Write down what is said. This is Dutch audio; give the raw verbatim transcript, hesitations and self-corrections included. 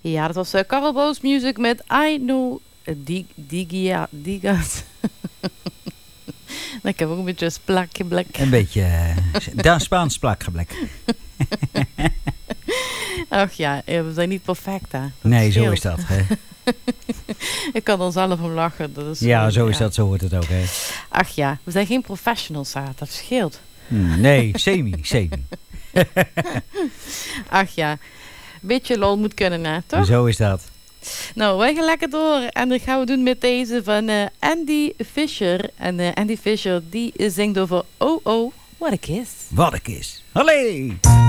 Ja, dat was uh, Carl Boos Music met I Know uh, Dig, Digia, Digas. Ik heb ook een beetje splakgeblek. Een beetje uh, Spaans splakgeblek. Ach ja, we zijn niet perfect, hè. Dat nee, scheelt. zo is dat. Hè. Ik kan er zelf om lachen. Dat is ja, gewoon, zo is ja. dat. Zo hoort het ook. Hè. Ach ja, we zijn geen professionals, hè. Dat scheelt. Hmm, nee, semi, semi. Ach ja, een beetje lol moet kunnen, hè, toch? Zo is dat. Nou, wij gaan lekker door. En dat gaan we doen met deze van uh, Andy Fisher. En uh, Andy Fisher, die zingt over Oh Oh, What a Kiss. What a Kiss. Allee!